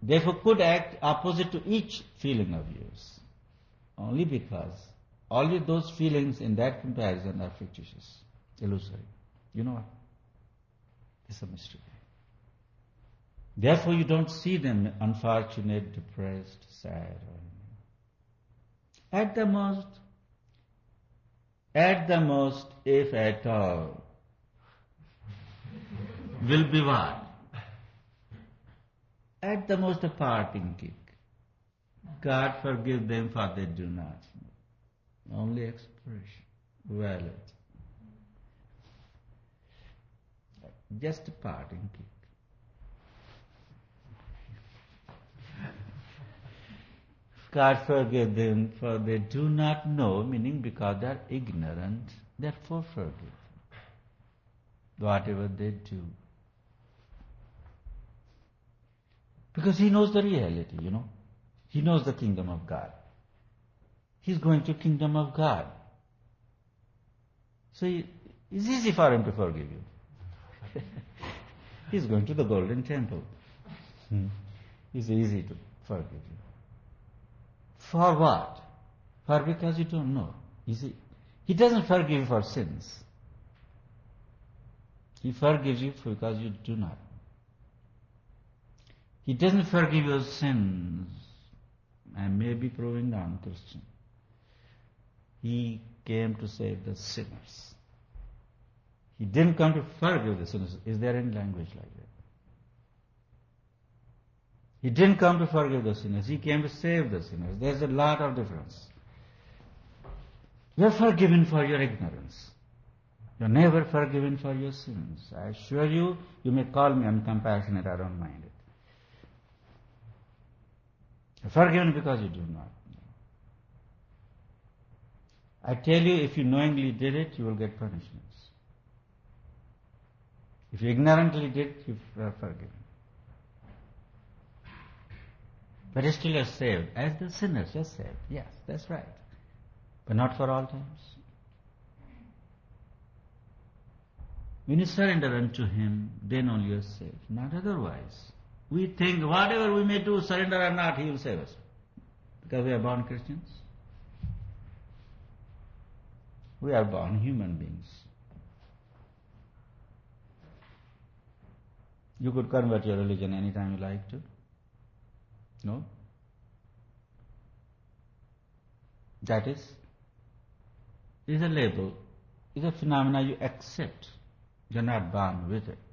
therefore could act opposite to each feeling of yours, only because all of those feelings in that comparison are fictitious, illusory. You know what? It's a mystery. Therefore you don't see them unfortunate, depressed, sad, or anything. At the most, if at all, will be what? At the most a parting kick. God forgive them for they do not know. Only expression, valid. Just a parting kick. God forgive them for they do not know, meaning because they are ignorant, therefore forgive them. Whatever they do. Because He knows the reality, you know. He knows the kingdom of God. He's going to kingdom of God. So it's easy for Him to forgive you. He's going to the golden temple. It's easy to forgive you. For what? For because you don't know. You see, He doesn't forgive you for sins. He forgives you because you do not. He doesn't forgive your sins and may be proving non-Christian. He came to save the sinners. He didn't come to forgive the sinners. Is there any language like that? He didn't come to forgive the sinners. He came to save the sinners. There's a lot of difference. You're forgiven for your ignorance. You're never forgiven for your sins. I assure you, you may call me uncompassionate, I don't mind it. You're forgiven because you do not. I tell you, if you knowingly did it, you will get punishments. If you ignorantly did, you are forgiven. But still you are saved. As the sinners, you are saved. Yes, that's right. But not for all times. When you surrender unto Him, then only you are saved. Not otherwise. We think whatever we may do, surrender or not, He will save us. Because we are born Christians. We are born human beings. You could convert your religion anytime you like to. No? That is a label, is a phenomena you accept. You're not born with it.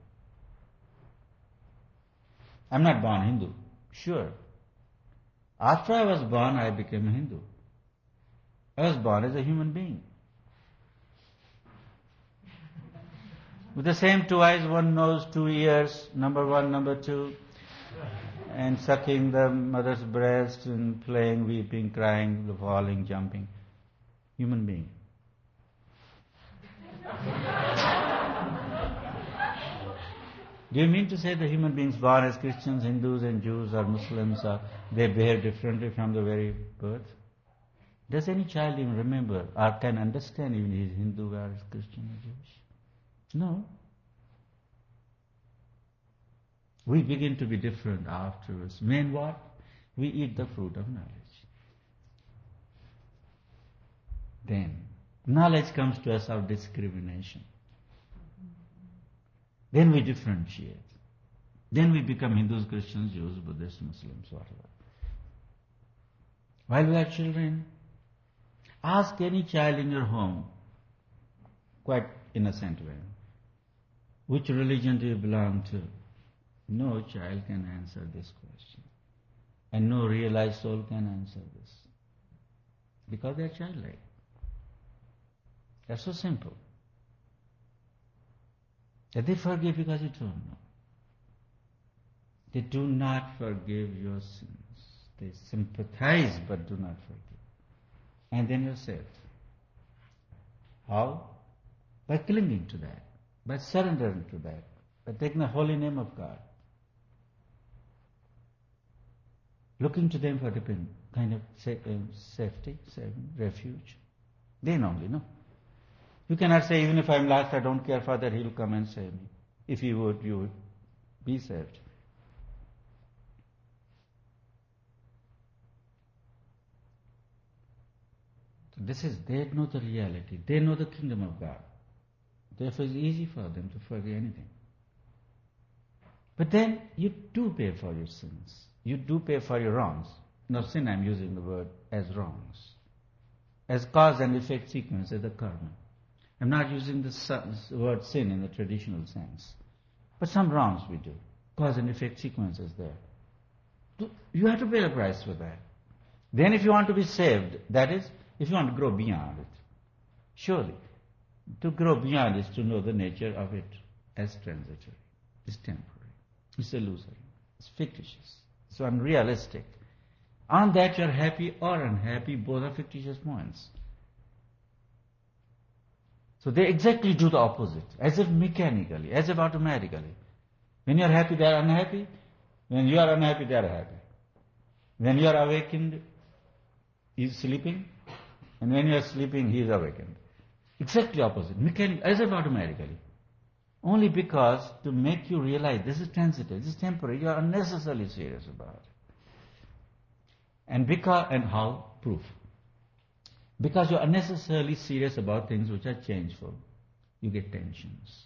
I'm not born Hindu. Sure. After I was born, I became a Hindu. I was born as a human being. With the same two eyes, one nose, 2 ears, number one, number two, and sucking the mother's breast and playing, weeping, crying, falling, jumping. Human being. Do you mean to say the human beings born as Christians, Hindus and Jews or Muslims, they behave differently from the very birth? Does any child even remember or can understand even he is Hindu or Christian or Jewish? No. We begin to be different afterwards. Mean what? We eat the fruit of knowledge. Then, knowledge comes to us of discrimination. Then we differentiate. Then we become Hindus, Christians, Jews, Buddhists, Muslims, whatever. While we are children, ask any child in your home, quite innocent way, which religion do you belong to? No child can answer this question. And no realized soul can answer this. Because they are childlike. They are so simple. That they forgive because you don't know. They do not forgive your sins. They sympathize but do not forgive. And then you're saved. How? By clinging to that. By surrendering to that. By taking the holy name of God. Looking to them for kind of safety, refuge. Then only, no? You cannot say, even if I'm lost, I don't care for that, He'll come and save me. If He would, you would be saved. They know the reality. They know the kingdom of God. Therefore it's easy for them to forgive anything. But then you do pay for your sins. You do pay for your wrongs. Now sin, I'm using the word as wrongs. As cause and effect sequence, as the karma. I'm not using the word sin in the traditional sense. But some wrongs we do. Cause and effect sequence is there. You have to pay a price for that. Then if you want to be saved, that is, if you want to grow beyond it, surely, to grow beyond is to know the nature of it as transitory. It's temporary. It's illusory. It's fictitious. It's unrealistic. On that you're happy or unhappy, both are fictitious points. So they exactly do the opposite, as if mechanically, as if automatically. When you're happy, they are unhappy. When you are unhappy, they are happy. When you are awakened, he is sleeping. And when you are sleeping, he is awakened. Exactly opposite, mechanical, as if automatically. Only because to make you realize this is transitive, this is temporary, you are unnecessarily serious about it. And how? Proof. Because you are unnecessarily serious about things which are changeful, you get tensions.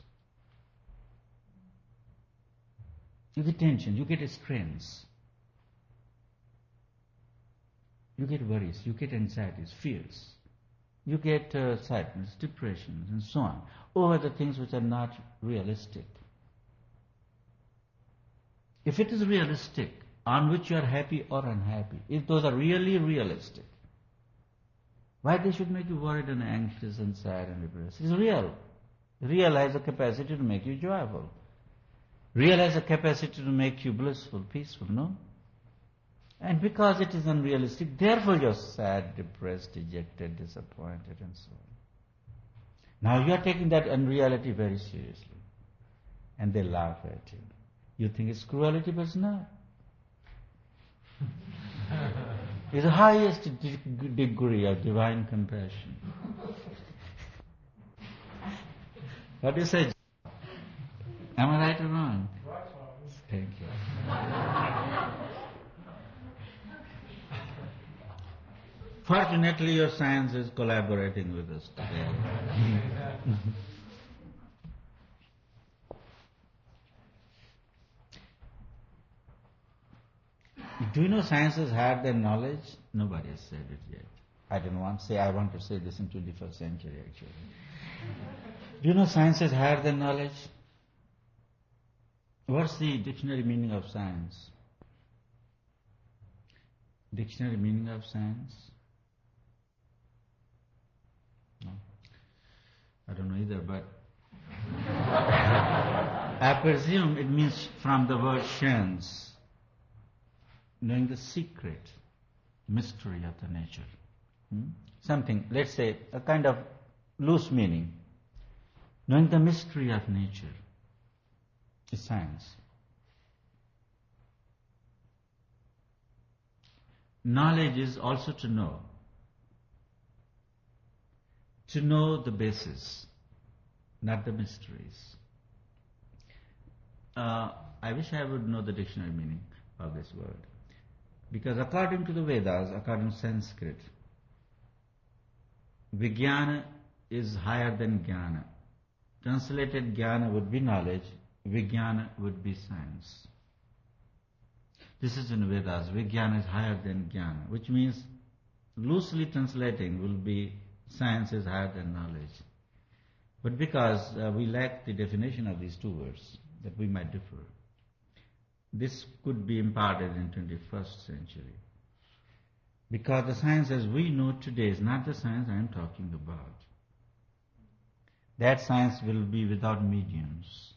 You get tensions, you get strains. You get worries, you get anxieties, fears. You get sadness, depressions, and so on, over the things which are not realistic. If it is realistic, on which you are happy or unhappy, if those are really realistic, why they should make you worried and anxious and sad and depressed? It's real. Real has a capacity to make you joyful. Real has a capacity to make you blissful, peaceful, no? And because it is unrealistic, therefore you're sad, depressed, dejected, disappointed, and so on. Now you are taking that unreality very seriously. And they laugh at you. You think it's cruelty, but it's not. It's the highest degree of divine compassion. What do you say? Am I right or wrong? Thank you. Fortunately, your science is collaborating with us today. Do you know science has had their knowledge? Nobody has said it yet. I don't want to say, I want to say this in 21st century actually. Do you know science has had their knowledge? What's the dictionary meaning of science? Dictionary meaning of science? No. I don't know either, but I presume it means from the word science, knowing the secret, mystery of the nature. Something, let's say, a kind of loose meaning. Knowing the mystery of nature is science. Knowledge is also to know. To know the basis, not the mysteries. I wish I would know the dictionary meaning of this word. Because according to the Vedas, according to Sanskrit, Vijnana is higher than Jnana. Translated Jnana would be knowledge, Vijnana would be science. This is in Vedas. Vijnana is higher than Jnana, which means, loosely translating, will be science is higher than knowledge. But because we lack the definition of these two words, that we might differ, this could be imparted in 21st century. Because the science as we know today is not the science I am talking about. That science will be without mediums.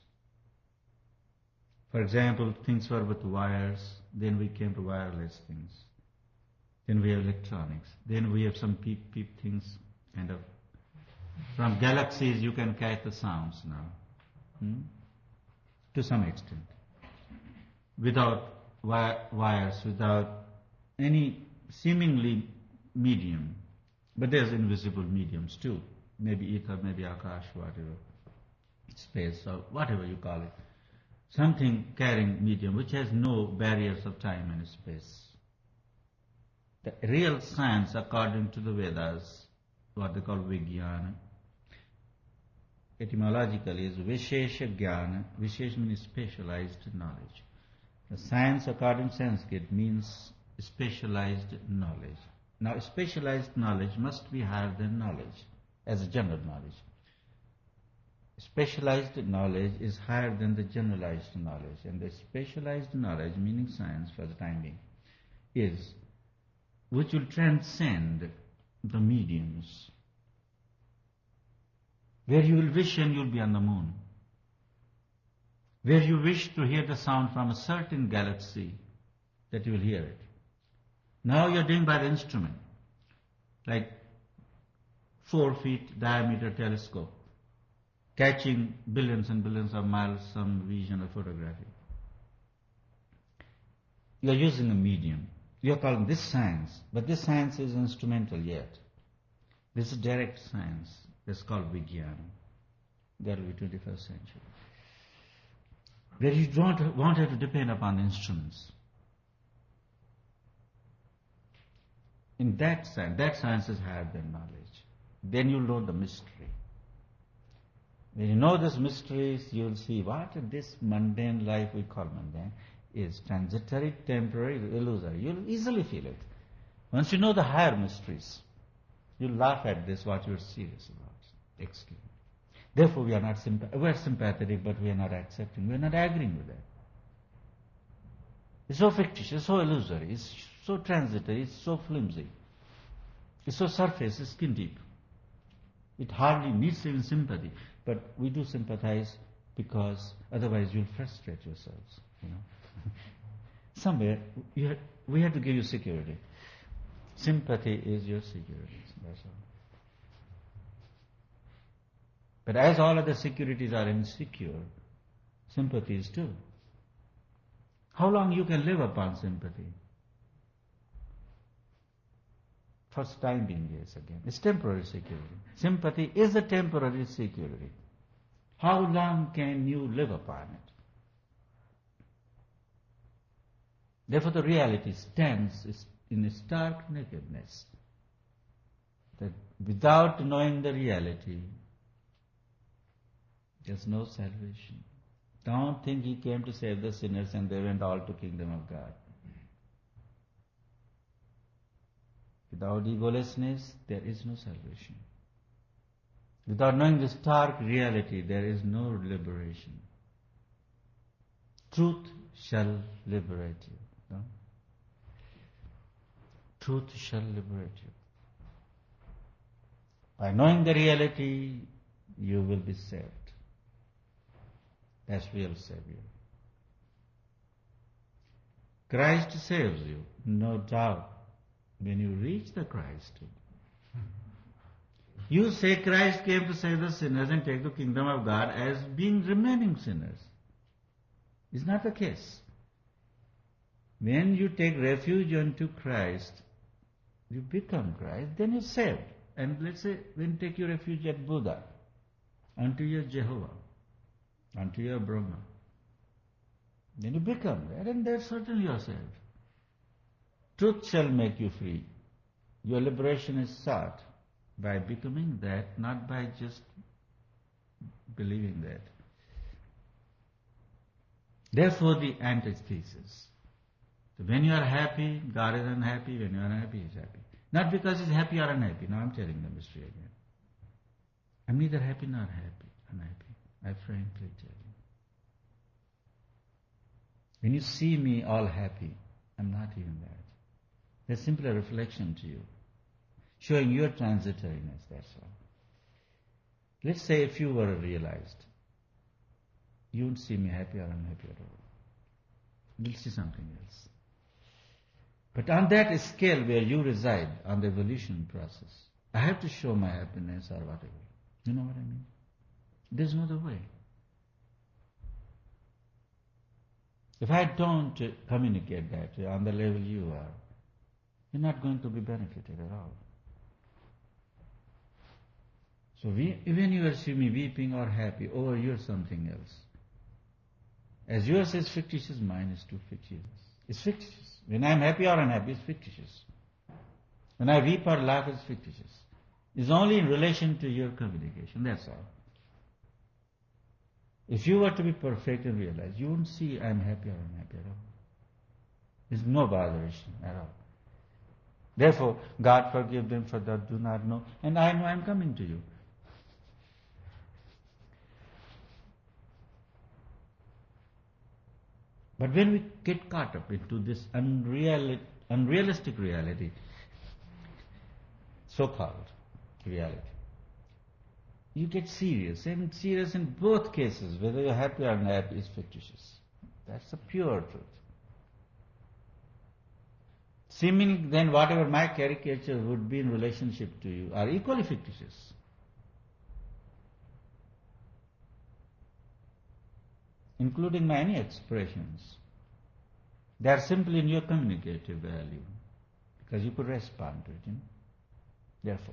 For example, things were with wires, then we came to wireless things. Then we have electronics. Then we have some peep things, kind of. From galaxies you can catch the sounds now. To some extent. Without wires, without any seemingly medium. But there's invisible mediums too. Maybe ether, maybe akash, whatever. Space, or whatever you call it. Something carrying medium which has no barriers of time and space. The real science, according to the Vedas, what they call Vijnana. Etymologically is Vishesha Jnana. Vishesh means specialized knowledge. The science, according to Sanskrit, means specialized knowledge. Now, specialized knowledge must be higher than knowledge, as a general knowledge. Specialized knowledge is higher than the generalized knowledge. And the specialized knowledge, meaning science for the time being, is which will transcend the mediums. Where you will wish and you will be on the moon. Where you wish to hear the sound from a certain galaxy, that you will hear it. Now you are doing by the instrument, like 4 feet diameter telescope, catching billions and billions of miles some vision or photography. You are using a medium. You are calling this science, but this science is instrumental yet. This is direct science. It's called Vijnana. That will be 21st century. Where you don't want to depend upon the instruments. In that science is higher than knowledge. Then you'll know the mystery. When you know these mysteries, you'll see what this mundane life we call mundane is transitory, temporary, illusory. You'll easily feel it. Once you know the higher mysteries, you'll laugh at this, what you're serious about. Excuse me. Therefore, we are sympathetic, but we are not accepting. We are not agreeing with that. It's so fictitious, it's so illusory, it's so transitory, it's so flimsy, it's so surface, it's skin deep. It hardly needs even sympathy, but we do sympathize because otherwise you'll frustrate yourselves. Somewhere we have to give you security. Sympathy is your security. That's all. But as all other securities are insecure, sympathy is too. How long you can live upon sympathy? First time being, yes, again. It's temporary security. Sympathy is a temporary security. How long can you live upon it? Therefore the reality stands in a stark nakedness. That without knowing the reality, there's no salvation. Don't think he came to save the sinners and they went all to kingdom of God. Without egolessness, there is no salvation. Without knowing the stark reality, there is no liberation. Truth shall liberate you. No? Truth shall liberate you. By knowing the reality, you will be saved. That's real Savior. Christ saves you, no doubt, when you reach the Christ. You say Christ came to save the sinners and take the kingdom of God as being remaining sinners. It's not the case. When you take refuge unto Christ, you become Christ, then you're saved. And let's say, when you take your refuge at Buddha, unto your Jehovah, unto your Brahma, then you become that, and there certainly you are saved. Truth shall make you free. Your liberation is sought by becoming that, not by just believing that. Therefore the antithesis. So when you are happy, God is unhappy. When you are unhappy, He is happy. Not because He is happy or unhappy. Now I'm telling the mystery again. I'm neither happy nor unhappy. I frankly tell you. When you see me all happy, I'm not even that. That's simply a reflection to you, showing your transitoriness, that's all. Let's say if you were realized, you won't see me happy or unhappy at all. You'll see something else. But on that scale where you reside, on the evolution process, I have to show my happiness or whatever. You know what I mean? There's no other way. If I don't communicate that on the level you are, you're not going to be benefited at all. So even you see me weeping or happy, oh, you're something else. As yours is fictitious, mine is too fictitious. It's fictitious. When I'm happy or unhappy, it's fictitious. When I weep or laugh, it's fictitious. is only in relation to your communication, that's all. If you were to be perfect and realize, you wouldn't see I'm happy or unhappy at all. There's no botheration at all. Therefore, God forgive them for that do not know, and I know I'm coming to you. But when we get caught up into this unrealistic reality, so-called reality, you get serious, and serious in both cases, whether you're happy or unhappy is fictitious. That's the pure truth. Seemingly then whatever my caricature would be in relationship to you are equally fictitious. Including my any expressions. They are simply in your communicative value, because you could respond to it. Therefore,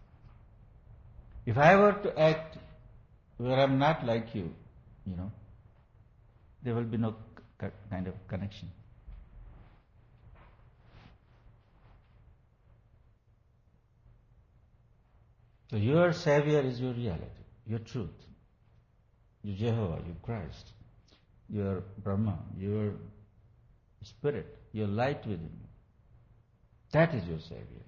if I were to act where I'm not like you, there will be no kind of connection. So your Savior is your reality, your truth, your Jehovah, your Christ, your Brahma, your Spirit, your light within you. That is your Savior.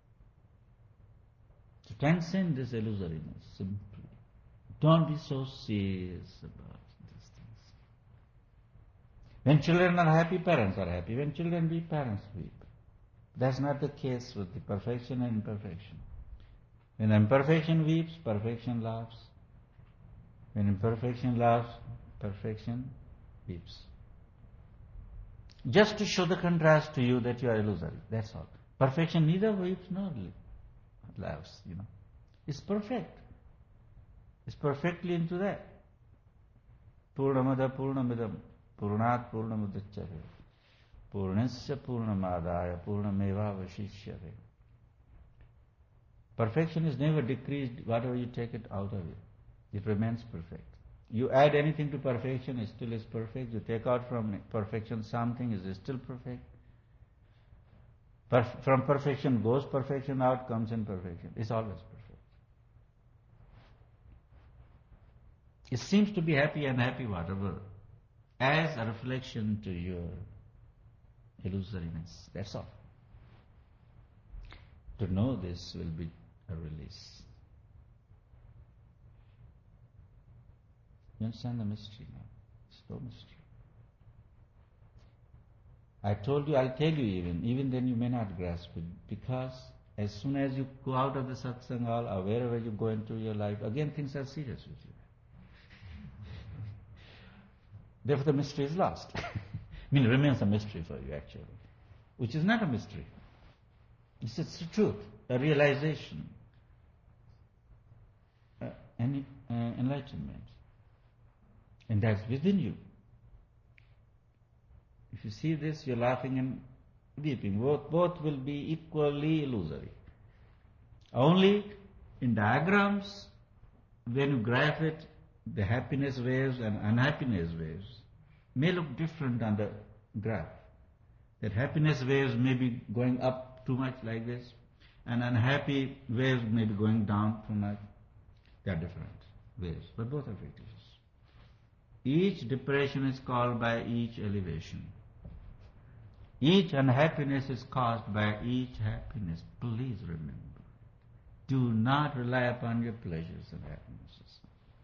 To transcend this illusoriness, simply. Don't be so serious about these things. When children are happy, parents are happy. When children weep, parents weep. That's not the case with the perfection and imperfection. When imperfection weeps, perfection laughs. When imperfection laughs, perfection weeps. Just to show the contrast to you that you are illusory, that's all. Perfection neither weeps nor laughs, It's perfect. It's perfectly into that. Purnamada Purnamidam Purnat Purnamudachyate Purnasya Purnamadaya Purnameva Vashishyate. Perfection is never decreased, whatever you take it out of it. It remains perfect. You add anything to perfection, it still is perfect. You take out from perfection something, it is still perfect. From perfection goes perfection, out comes imperfection. It's always perfect. It seems to be happy and happy, whatever, as a reflection to your illusoriness. That's all. To know this will be a release. You understand the mystery now? It's no mystery. I told you, I'll tell you even then you may not grasp it, because as soon as you go out of the satsang hall or wherever you go into your life, again things are serious with you. Therefore the mystery is lost. It remains a mystery for you actually, which is not a mystery. It's the truth, a realization, an enlightenment. And that's within you. If you see this, you're laughing and weeping. Both will be equally illusory. Only in diagrams, when you graph it, the happiness waves and unhappiness waves may look different on the graph. That happiness waves may be going up too much like this, and unhappy waves may be going down too much. They are different waves, but both are fictitious. Each depression is caused by each elevation. Each unhappiness is caused by each happiness. Please remember. Do not rely upon your pleasures and happinesses.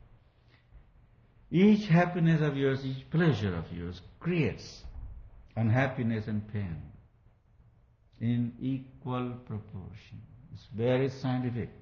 Each happiness of yours, each pleasure of yours creates unhappiness and pain in equal proportion. It's very scientific.